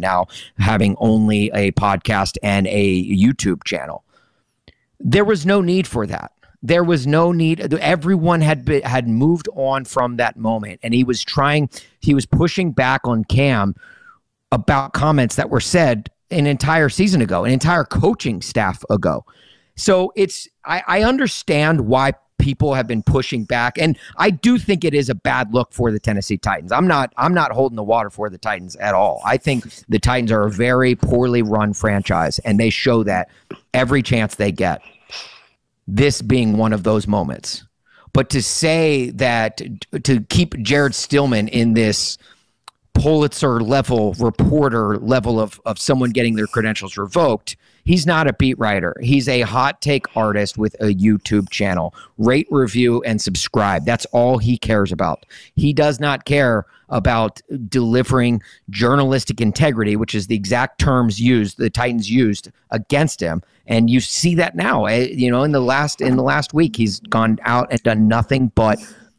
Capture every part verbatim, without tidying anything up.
now having only a podcast and a YouTube channel. There was no need for that. There was no need. Everyone had been, had moved on from that moment, and he was trying, he was pushing back on Cam about comments that were said an entire season ago, an entire coaching staff ago. So it's, I, I understand why people have been pushing back, and I do think it is a bad look for the Tennessee Titans. I'm not, I'm not holding the water for the Titans at all. I think the Titans are a very poorly run franchise, and they show that every chance they get. This being one of those moments. But to say that, to keep Jared Stillman in this Pulitzer level reporter level of, of someone getting their credentials revoked, he's not a beat writer. He's a hot take artist with a YouTube channel. Rate, review, and subscribe. That's all he cares about. He does not care about delivering journalistic integrity, which is the exact terms used, the Titans used against him. And you see that now. You know, in the last in the last week, he's gone out and done nothing but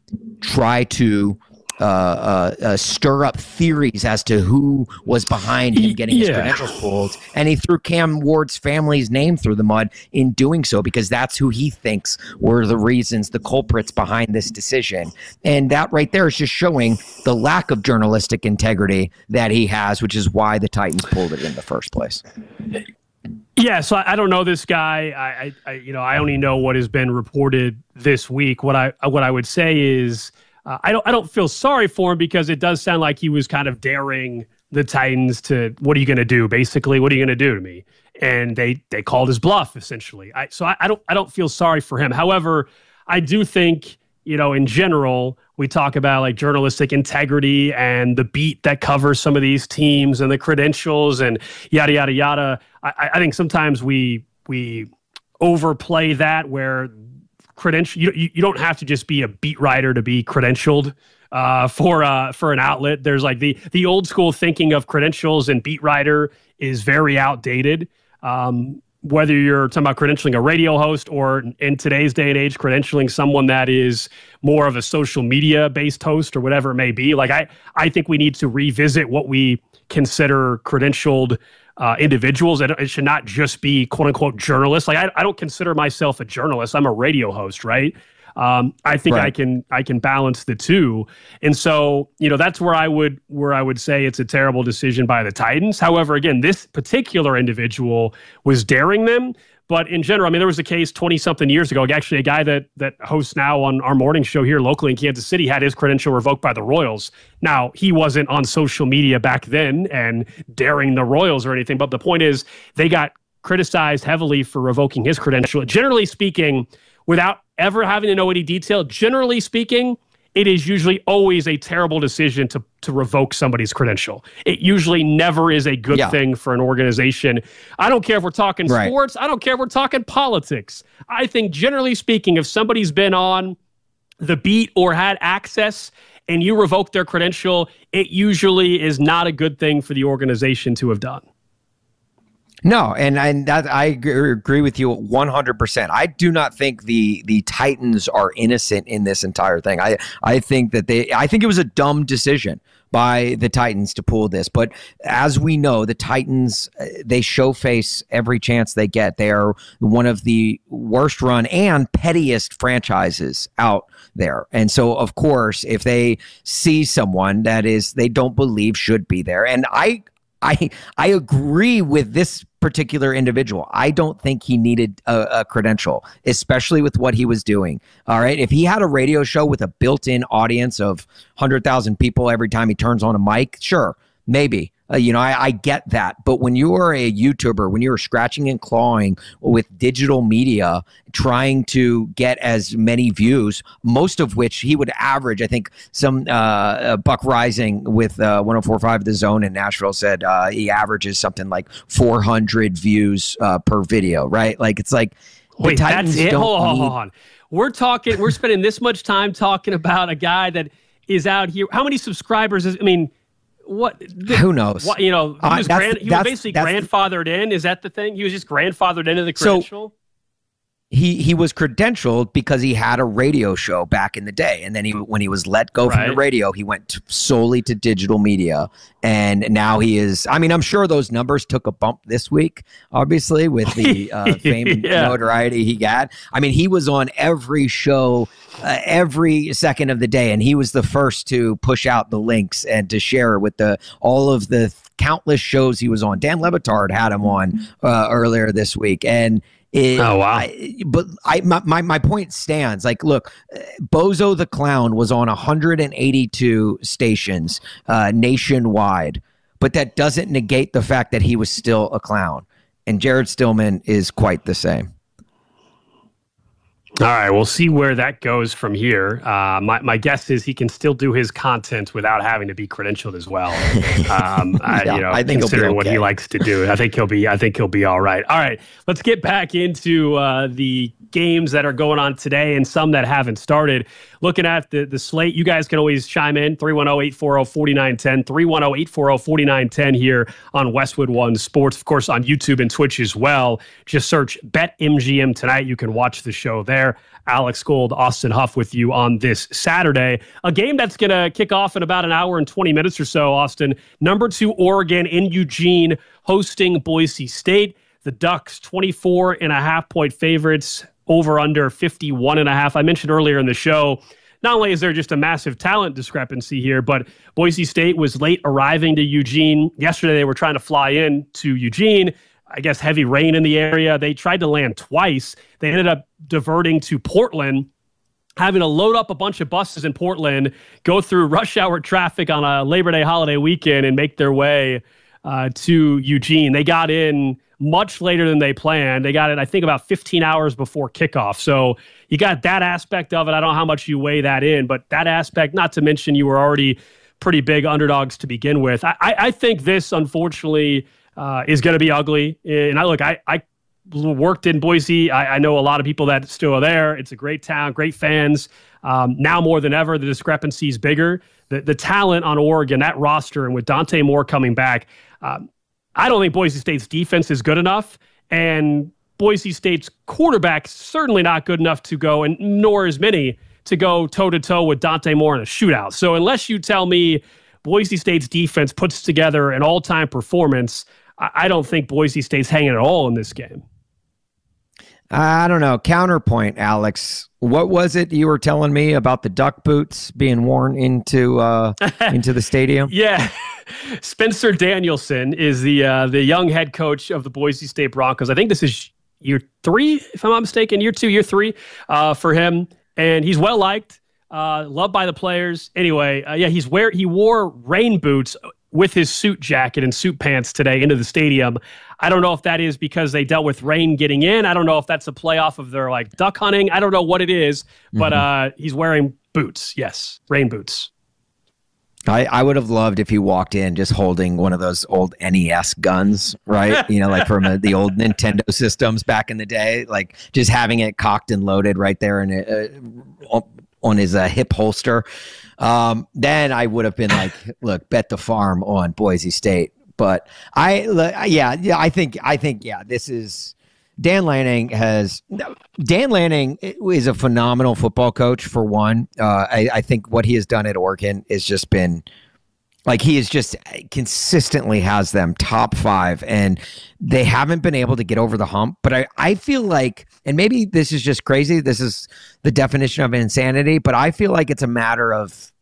try to uh, uh, uh, stir up theories as to who was behind him getting yeah. his credentials pulled. And he threw Cam Ward's family's name through the mud in doing so, because that's who he thinks were the reasons, the culprits behind this decision. And that right there is just showing the lack of journalistic integrity that he has, which is why the Titans pulled it in the first place. Yeah, so I, I don't know this guy. I, I, I, you know, I only know what has been reported this week. What I, what I would say is, uh, I don't, I don't feel sorry for him, because it does sound like he was kind of daring the Titans to, what are you going to do? Basically, what are you going to do to me? And they, they called his bluff, essentially. I, so I, I don't, I don't feel sorry for him. However, I do think, you know, in general, we talk about like journalistic integrity and the beat that covers some of these teams and the credentials and yada, yada, yada. I, I think sometimes we we overplay that, where credential, you, you don't have to just be a beat writer to be credentialed uh, for uh, for an outlet. There's like the the old school thinking of credentials and beat writer is very outdated. Um, whether you're talking about credentialing a radio host, or in today's day and age, credentialing someone that is more of a social media based host or whatever it may be. Like I, I think we need to revisit what we consider credentialed uh, individuals. It, it should not just be quote unquote journalists. Like I, I don't consider myself a journalist. I'm a radio host, right? Um, I think right. I can I can balance the two, and so you know that's where I would where I would say it's a terrible decision by the Titans. However, again, this particular individual was daring them. But in general, I mean, there was a case twenty something years ago. Actually, a guy that that hosts now on our morning show here locally in Kansas City had his credential revoked by the Royals. Now, he wasn't on social media back then and daring the Royals or anything. But the point is, they got criticized heavily for revoking his credential. Generally speaking, without ever having to know any detail, generally speaking, it is usually always a terrible decision to to revoke somebody's credential. It usually never is a good yeah. thing for an organization. I don't care if we're talking right. sports. I don't care if we're talking politics. I think generally speaking, if somebody's been on the beat or had access and you revoke their credential, it usually is not a good thing for the organization to have done. No, and and that, I agree with you one hundred percent. I do not think the the Titans are innocent in this entire thing. I I think that they I think it was a dumb decision by the Titans to pull this. But as we know, the Titans, they show face every chance they get. They are one of the worst run and pettiest franchises out there. And so, of course, if they see someone that is they don't believe should be there, and I I I agree with this particular individual. I don't think he needed a, a credential, especially with what he was doing. All right. If he had a radio show with a built-in audience of one hundred thousand people every time he turns on a mic, sure, maybe. Uh, you know, I, I get that. But when you are a YouTuber, when you're scratching and clawing with digital media, trying to get as many views, most of which he would average, I think some uh, Buck Rising with uh, one oh four point five The Zone in Nashville said uh, he averages something like four hundred views uh, per video, right? Like, it's like, wait, that's it? Hold on, hold on. We're talking, we're spending this much time talking about a guy that is out here. How many subscribers is, I mean, What? The, Who knows? What, you know, he uh, was, grand, he was basically grandfathered in. Is that the thing? He was just grandfathered into the credential? So, he he was credentialed because he had a radio show back in the day, and then he when he was let go right. from the radio, he went to, solely to digital media, and now he is. I mean, I'm sure those numbers took a bump this week, obviously with the uh, fame and yeah. notoriety he got. I mean, he was on every show uh, every second of the day, and he was the first to push out the links and to share with the all of the countless shows he was on. Dan Le Batard had him on uh, earlier this week, and. It, oh wow! I, but I my, my my point stands. Like, look, Bozo the Clown was on one hundred eighty-two stations uh, nationwide, but that doesn't negate the fact that he was still a clown. And Jared Stillman is quite the same. All right, we'll see where that goes from here. Uh, my, my guess is he can still do his content without having to be credentialed as well. Um, I, yeah, you know, I think considering okay. what he likes to do, I think he'll be. I think he'll be all right. All right, let's get back into uh, the games that are going on today and some that haven't started. Looking at the the slate, you guys can always chime in three one zero, eight four zero, four nine one zero, three one zero, eight four zero, four nine one zero here on Westwood One Sports, of course on YouTube and Twitch as well. Just search BetMGM tonight. You can watch the show there. Alex Gold, Austin Huff with you on this Saturday. A game that's going to kick off in about an hour and twenty minutes or so, Austin. Number two, Oregon in Eugene hosting Boise State. The Ducks, twenty-four and a half point favorites, over under fifty-one and a half. I mentioned earlier in the show, not only is there just a massive talent discrepancy here, but Boise State was late arriving to Eugene. Yesterday, they were trying to fly in to Eugene. I guess heavy rain in the area. They tried to land twice. They ended up diverting to Portland, having to load up a bunch of buses in Portland, go through rush hour traffic on a Labor Day holiday weekend, and make their way uh, to Eugene. They got in much later than they planned. They got in, I think, about fifteen hours before kickoff. So you got that aspect of it. I don't know how much you weigh that in, but that aspect, not to mention you were already pretty big underdogs to begin with. I, I, I think this, unfortunately, Uh, is going to be ugly. And I look, I, I worked in Boise. I, I know a lot of people that still are there. It's a great town, great fans. Um, now more than ever, the discrepancy is bigger. The, the talent on Oregon, that roster, and with Dante Moore coming back, um, I don't think Boise State's defense is good enough. And Boise State's quarterback certainly not good enough to go, and nor is many, to go toe-to-toe with Dante Moore in a shootout. So unless you tell me Boise State's defense puts together an all-time performance, I don't think Boise State's hanging at all in this game. I don't know. Counterpoint, Alex. What was it you were telling me about the duck boots being worn into uh, into the stadium? Yeah. Spencer Danielson is the uh, the young head coach of the Boise State Broncos. I think this is year three, if I'm not mistaken, year two, year three uh, for him. And he's well-liked, uh, loved by the players. Anyway, uh, yeah, he's wear he wore rain boots with his suit jacket and suit pants today into the stadium. I don't know if that is because they dealt with rain getting in. I don't know if that's a playoff of their like duck hunting. I don't know what it is, but mm-hmm. uh, he's wearing boots. Yes, rain boots. I, I would have loved if he walked in just holding one of those old N E S guns, right? You know, like from a, the old Nintendo systems back in the day, like just having it cocked and loaded right there in a, uh, on his uh, hip holster. Um, then I would have been like, look, bet the farm on Boise State. But I, yeah, yeah, I think, I think, yeah, this is Dan Lanning has Dan Lanning is a phenomenal football coach for one. Uh, I, I think what he has done at Oregon has just been like, he is just consistently has them top five, and they haven't been able to get over the hump. But I, I feel like, and maybe this is just crazy, this is the definition of insanity, but I feel like it's a matter of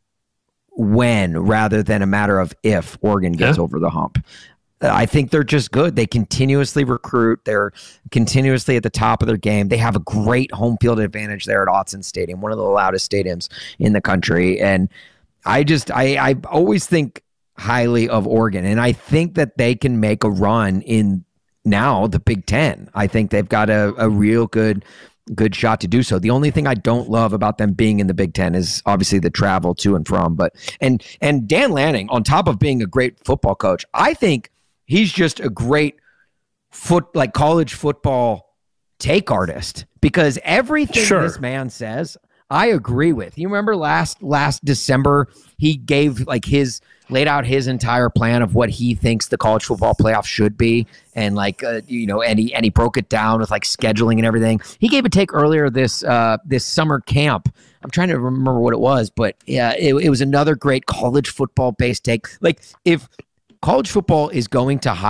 when rather than a matter of if Oregon gets yeah. over the hump. I think they're just good. They continuously recruit. They're continuously at the top of their game. They have a great home field advantage there at Autzen Stadium, one of the loudest stadiums in the country. And I just, I, I always think highly of Oregon, and I think that they can make a run in now the Big Ten. I think they've got a, a real good, good shot to do so. The only thing I don't love about them being in the Big Ten is obviously the travel to and from. But and and Dan Lanning, on top of being a great football coach, I think he's just a great foot like college football take artist, because everything sure. this man says, I agree with. You remember last last December, he gave like his laid out his entire plan of what he thinks the college football playoff should be, and like uh, you know, and he and he broke it down with like scheduling and everything. He gave a take earlier this uh, this summer camp. I'm trying to remember what it was, but yeah, it, it was another great college football based take. Like if college football is going to hire